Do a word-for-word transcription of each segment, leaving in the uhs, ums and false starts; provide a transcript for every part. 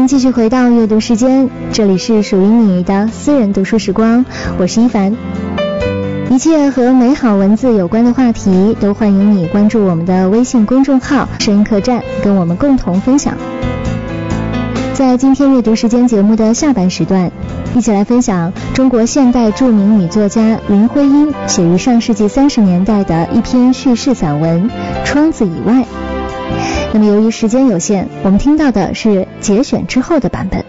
迎继续回到阅读时间，这里是属于你的私人读书时光，我是一凡。一切和美好文字有关的话题，都欢迎你关注我们的微信公众号声音客栈，跟我们共同分享。在今天阅读时间节目的下半时段，一起来分享中国现代著名女作家林徽因写于上世纪三十年代的一篇叙事散文《窗子以外》。那么由于时间有限，我们听到的是节选之后的版本。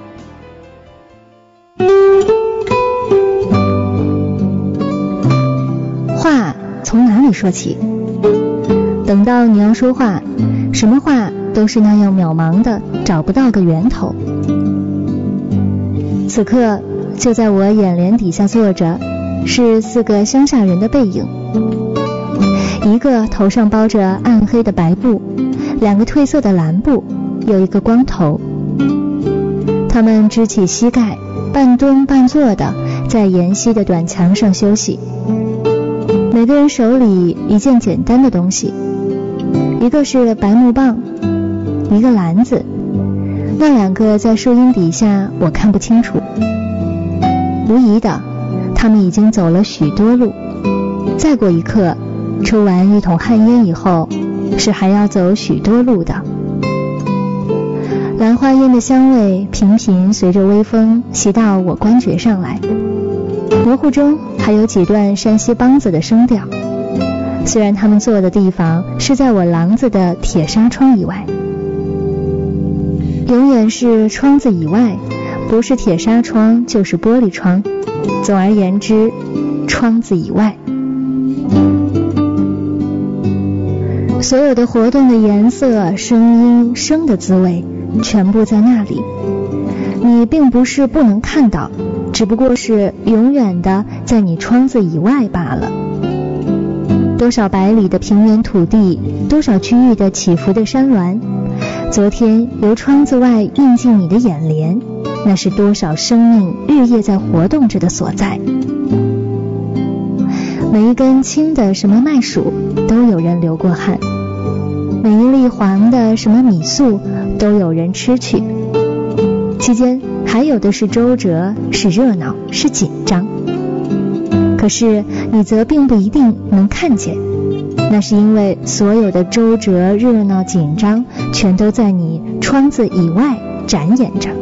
话从哪里说起？等到你要说话，什么话都是那样渺茫的，找不到个源头。此刻就在我眼帘底下坐着是四个乡下人的背影，一个头上包着暗黑的白布，两个褪色的蓝布，有一个光头。他们支起膝盖，半蹲半坐的在沿溪的短墙上休息，每个人手里一件简单的东西，一个是白木棒，一个篮子，那两个在树荫底下我看不清楚。无疑的，他们已经走了许多路，再过一刻，抽完一桶旱烟以后，是还要走许多路的。兰花烟的香味频频随着微风袭到我关节上来，模糊中还有几段山西梆子的声调，虽然他们坐的地方是在我廊子的铁纱窗以外。永远是窗子以外，不是铁纱窗就是玻璃窗，总而言之，窗子以外。所有的活动的颜色、声音、声的滋味全部在那里，你并不是不能看到，只不过是永远的在你窗子以外罢了。多少百里的平原土地，多少区域的起伏的山峦，昨天由窗子外映进你的眼帘，那是多少生命日夜在活动着的所在。每一根青的什么麦黍都有人流过汗，每一粒黄的什么米粟都有人吃去，期间还有的是周折，是热闹，是紧张。可是你则并不一定能看见，那是因为所有的周折、热闹、紧张全都在你窗子以外展演着。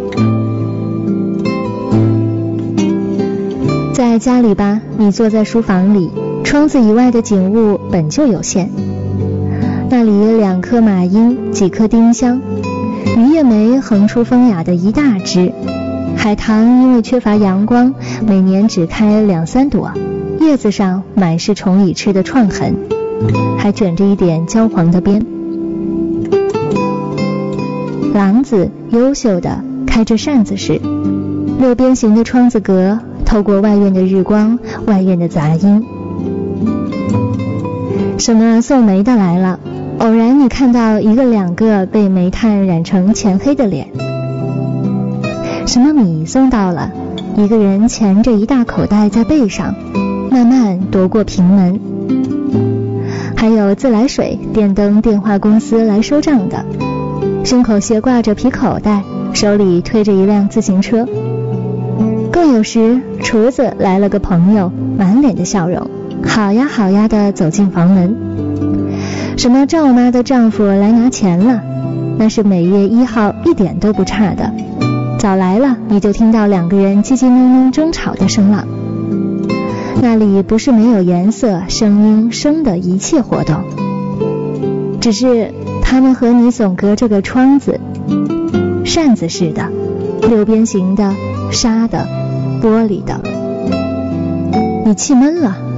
在家里吧，你坐在书房里，窗子以外的景物本就有限。那里两棵马缨，几棵丁香，榆叶梅横出风雅的一大枝，海棠因为缺乏阳光，每年只开两三朵，叶子上满是虫蚁吃的创痕，还卷着一点焦黄的边。廊子优秀的开着扇子时，六边形的窗子格透过外院的日光，外院的杂音。什么送煤的来了，偶然你看到一个两个被煤炭染成浅黑的脸。什么米送到了，一个人钳着一大口袋在背上，慢慢踱过平门。还有自来水、电灯、电话公司来收账的，胸口斜挂着皮口袋，手里推着一辆自行车。更有时厨子来了个朋友，满脸的笑容，好呀好呀的走进房门。什么赵妈的丈夫来拿钱了，那是每月一号一点都不差的，早来了你就听到两个人叽叽哝哝争吵的声浪。那里不是没有颜色、声音、声的一切活动，只是他们和你总隔着个窗子，扇子式的，六边形的，纱的，玻璃的。你气闷了，